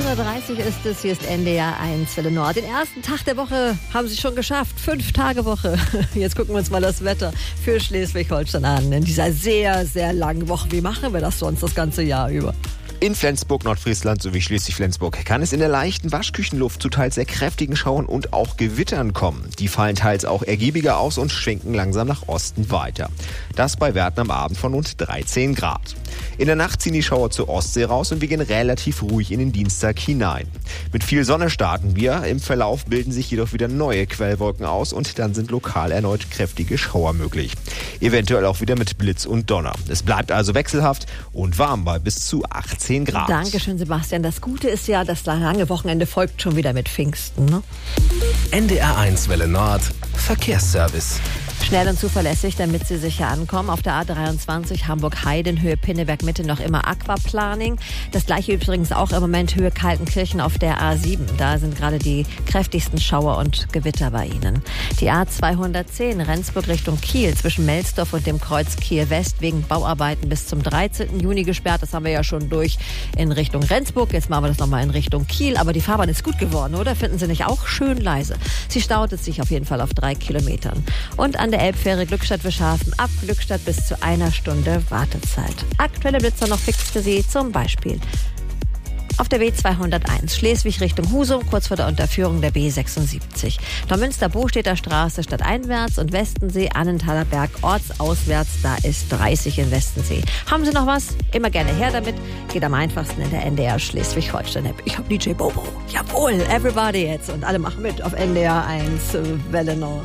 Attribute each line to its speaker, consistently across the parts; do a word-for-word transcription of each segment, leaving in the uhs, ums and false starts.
Speaker 1: neun Uhr dreißig ist es, hier ist N D R eins Welle Nord. Den ersten Tag der Woche haben Sie schon geschafft, fünf Tage Woche. Jetzt gucken wir uns mal das Wetter für Schleswig-Holstein an. In dieser sehr, sehr langen Woche. Wie machen wir das sonst das ganze Jahr über?
Speaker 2: In Flensburg, Nordfriesland sowie Schleswig-Flensburg kann es in der leichten Waschküchenluft zu teils sehr kräftigen Schauern und auch Gewittern kommen. Die fallen teils auch ergiebiger aus und schwenken langsam nach Osten weiter. Das bei Werten am Abend von rund dreizehn Grad. In der Nacht ziehen die Schauer zur Ostsee raus und wir gehen relativ ruhig in den Dienstag hinein. Mit viel Sonne starten wir, im Verlauf bilden sich jedoch wieder neue Quellwolken aus und dann sind lokal erneut kräftige Schauer möglich. Eventuell auch wieder mit Blitz und Donner. Es bleibt also wechselhaft und warm bei bis zu achtzehn Grad.
Speaker 1: Dankeschön, Sebastian. Das Gute ist ja, das lange Wochenende folgt schon wieder mit Pfingsten, ne?
Speaker 3: N D R eins Welle Nord Verkehrsservice.
Speaker 1: Schnell und zuverlässig, damit Sie sicher ankommen. Auf der A dreiundzwanzig Hamburg-Heiden, Höhe Pinneberg-Mitte noch immer Aquaplaning. Das gleiche übrigens auch im Moment Höhe Kaltenkirchen auf der A sieben. Da sind gerade die kräftigsten Schauer und Gewitter bei Ihnen. Die A zweihundertzehn Rendsburg Richtung Kiel zwischen Melsdorf und dem Kreuz Kiel West wegen Bauarbeiten bis zum dreizehnten Juni gesperrt. Das haben wir ja schon durch in Richtung Rendsburg. Jetzt machen wir das nochmal in Richtung Kiel. Aber die Fahrbahn ist gut geworden, oder? Finden Sie nicht auch schön leise? Sie staut es sich auf jeden Fall auf drei Kilometern. Und an der Elbfähre Glückstadt-Wischhafen ab Glückstadt bis zu einer Stunde Wartezeit. Aktuelle Blitzer noch fix für Sie, zum Beispiel auf der B zweihunderteins Schleswig Richtung Husum, kurz vor der Unterführung der B sechsundsiebzig. Neumünster-Bostädter Straße stadteinwärts und Westensee, Annenthaler Berg ortsauswärts, da ist dreißig in Westensee. Haben Sie noch was? Immer gerne her damit. Geht am einfachsten in der N D R Schleswig-Holstein-App. Ich hab D J Bobo. Jawohl, everybody jetzt. Und alle machen mit auf N D R eins Welle Nord.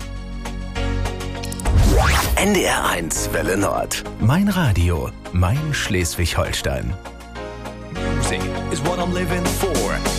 Speaker 3: N D R eins Welle Nord. Mein Radio, mein Schleswig-Holstein.
Speaker 4: Music is what I'm living for.